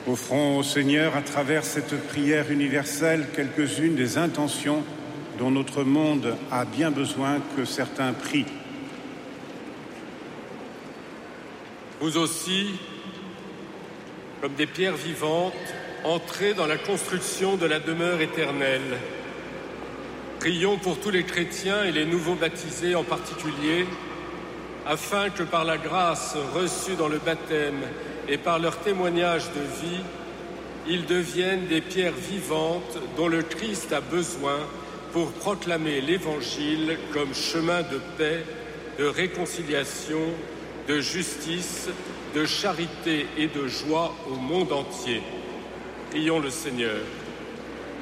Offrons au Seigneur, à travers cette prière universelle, quelques-unes des intentions dont notre monde a bien besoin que certains prient. Vous aussi, comme des pierres vivantes, entrez dans la construction de la demeure éternelle. Prions pour tous les chrétiens et les nouveaux baptisés en particulier, afin que par la grâce reçue dans le baptême et par leur témoignage de vie, ils deviennent des pierres vivantes dont le Christ a besoin pour proclamer l'Évangile comme chemin de paix, de réconciliation, de justice, de charité et de joie au monde entier. Prions le Seigneur.